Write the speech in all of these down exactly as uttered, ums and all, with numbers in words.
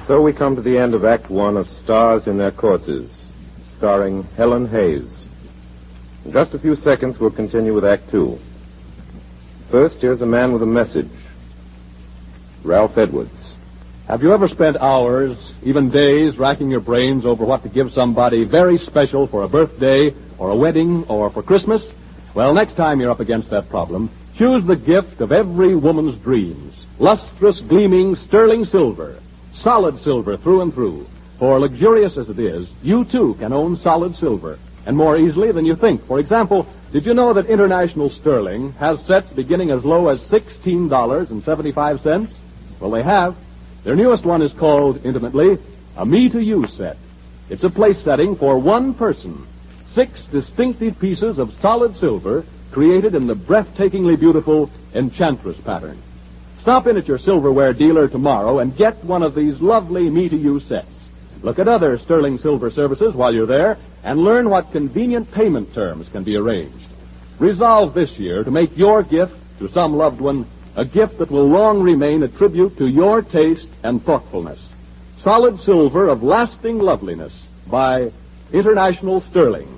So we come to the end of Act One of Stars in Their Courses, starring Helen Hayes. In just a few seconds, we'll continue with Act Two. First, here's a man with a message. Ralph Edwards. Have you ever spent hours, even days, racking your brains over what to give somebody very special for a birthday or a wedding or for Christmas? Well, next time you're up against that problem, choose the gift of every woman's dreams. Lustrous, gleaming, sterling silver. Solid silver through and through. For luxurious as it is, you too can own solid silver, and more easily than you think. For example, did you know that International Sterling has sets beginning as low as sixteen dollars and seventy-five cents? Well, they have. Their newest one is called, intimately, a Me to You set. It's a place setting for one person. Six distinctive pieces of solid silver created in the breathtakingly beautiful Enchantress pattern. Stop in at your silverware dealer tomorrow and get one of these lovely Me to You sets. Look at other sterling silver services while you're there and learn what convenient payment terms can be arranged. Resolve this year to make your gift to some loved one a gift that will long remain a tribute to your taste and thoughtfulness. Solid silver of lasting loveliness by International Sterling.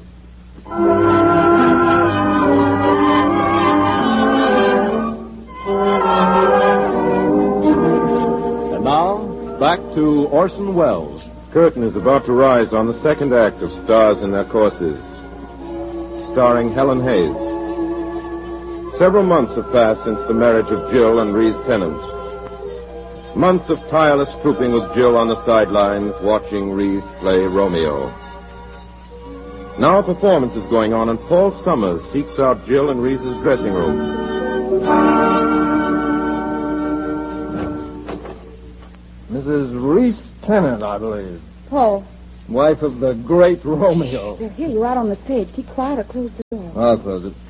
And now, back to Orson Welles. Curtain is about to rise on the second act of Stars in Their Courses, starring Helen Hayes. Several months have passed since the marriage of Jill and Reese Tennant. Months of tireless trooping with Jill on the sidelines, watching Reese play Romeo. Now a performance is going on, and Paul Summers seeks out Jill in Reese's dressing room. Missus Reese Tennant, I believe. Paul. Wife of the great Romeo. They're here. You're out on the stage. Keep quiet or close the door. I'll close it.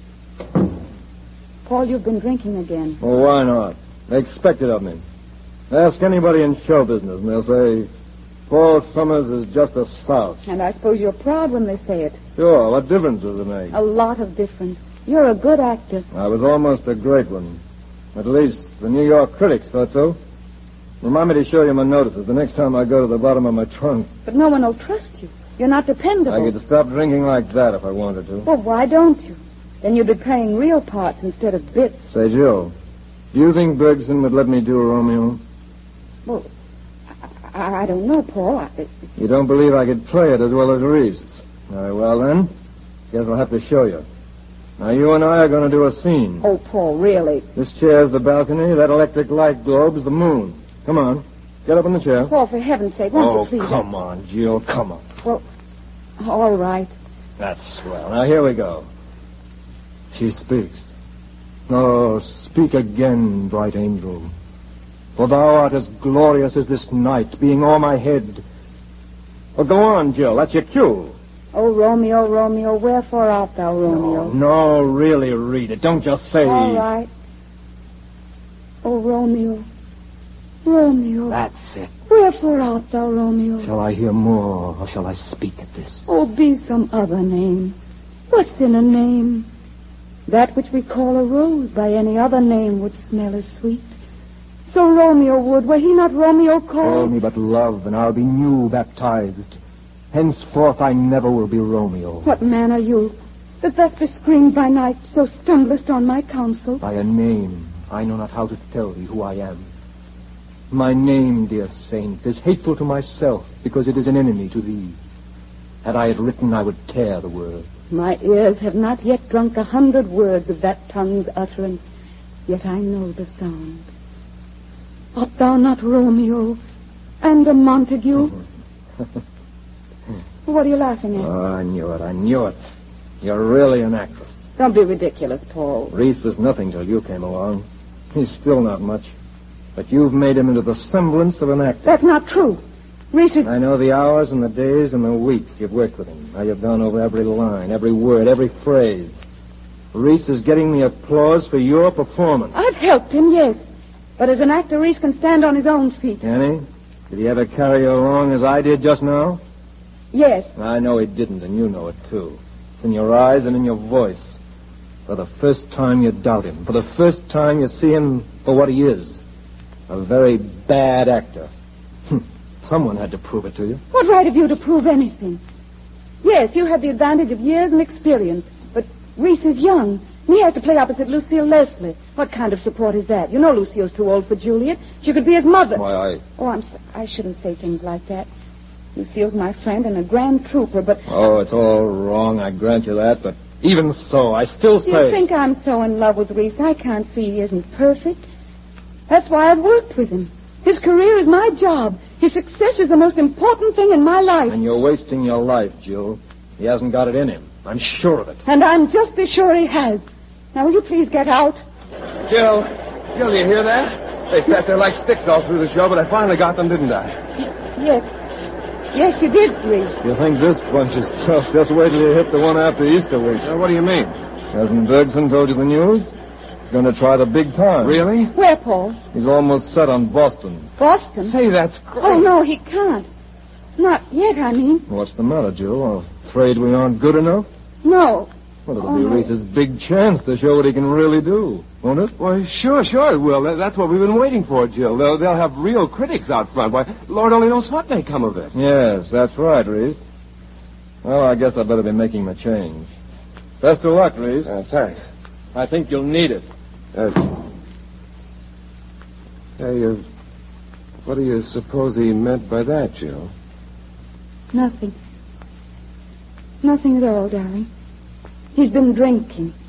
Paul, you've been drinking again. Well, why not? They expect it of me. Ask anybody in show business, and they'll say, Paul Summers is just a souse. And I suppose you're proud when they say it. Sure, what difference does it make? A lot of difference. You're a good actor. I was almost a great one. At least the New York critics thought so. Remind me to show you my notices the next time I go to the bottom of my trunk. But no one will trust you. You're not dependable. I get to stop drinking like that if I wanted to. Well, why don't you? Then you'd be playing real parts instead of bits. Say, Jill, do you think Bergson would let me do Romeo? Well, I, I don't know, Paul. I... You don't believe I could play it as well as Reese? Very well, then. Guess I'll have to show you. Now, you and I are going to do a scene. Oh, Paul, really? This chair's the balcony. That electric light globe's the moon. Come on. Get up in the chair. Paul, for heaven's sake, won't oh, you please? Oh, come on, Jill. Come on. Well, all right. That's swell. Now, here we go. She speaks. Oh, speak again, bright angel. For thou art as glorious as this night, being o'er my head. Well, go on, Jill. That's your cue. Oh, Romeo, Romeo, wherefore art thou, Romeo? No, no, really read it. Don't just say... All right. Oh, Romeo, Romeo. That's it. Wherefore art thou, Romeo? Shall I hear more, or shall I speak at this? Oh, be some other name. What's in a name? That which we call a rose by any other name would smell as sweet. So Romeo would, were he not Romeo called? Call me but love, and I'll be new baptized. Henceforth I never will be Romeo. What man are you, that thus bescreened by night, so stumblest on my counsel? By a name, I know not how to tell thee who I am. My name, dear saint, is hateful to myself, because it is an enemy to thee. Had I it written, I would tear the word. My ears have not yet drunk a hundred words of that tongue's utterance, yet I know the sound. Art thou not Romeo and a Montague? What are you laughing at? Oh, I knew it, I knew it. You're really an actress. Don't be ridiculous, Paul. Reese was nothing till you came along. He's still not much. But you've made him into the semblance of an actor. That's not true. Reese is... I know the hours and the days and the weeks you've worked with him. How you've gone over every line, every word, every phrase. Reese is getting the applause for your performance. I've helped him, yes. But as an actor, Reese can stand on his own feet. Can he? Did he ever carry you along as I did just now? Yes. I know he didn't, and you know it, too. It's in your eyes and in your voice. For the first time you doubt him. For the first time you see him for what he is. A very bad actor. Someone had to prove it to you. What right have you to prove anything? Yes, you have the advantage of years and experience, but Reese is young. And he has to play opposite Lucille Leslie. What kind of support is that? You know Lucille's too old for Juliet. She could be his mother. Why, I... Oh, I'm so- I shouldn't say things like that. Lucille's my friend and a grand trooper, but... Oh, it's all wrong, I grant you that, but even so, I still Do say... you think I'm so in love with Reese? I can't see he isn't perfect. That's why I've worked with him. His career is my job. His success is the most important thing in my life. And you're wasting your life, Jill. He hasn't got it in him. I'm sure of it. And I'm just as sure he has. Now, will you please get out? Jill, Jill, you hear that? They sat there like sticks all through the show, but I finally got them, didn't I? Y- yes. Yes, you did, Reese. You think this bunch is tough? Just wait till you hit the one after Easter week. Uh, what do you mean? Hasn't Bergson told you the news? He's going to try the big time. Really? Where, Paul? He's almost set on Boston. Boston? Say, that's great. Oh, no, he can't. Not yet, I mean. What's the matter, Jill? Afraid we aren't good enough? No. Well, it'll Oh, be no. Reese's big chance to show what he can really do, won't it? Well, sure, sure it will. That- That's what we've been waiting for, Jill. They'll, they'll have real critics out front. Why, Lord only knows what may come of it. Yes, that's right, Reese. Well, I guess I better be making the change. Best of luck, Reese. Uh, thanks. I think you'll need it. Uh, hey, uh, what do you suppose he meant by that, Jill? Nothing. Nothing at all, darling. He's been drinking.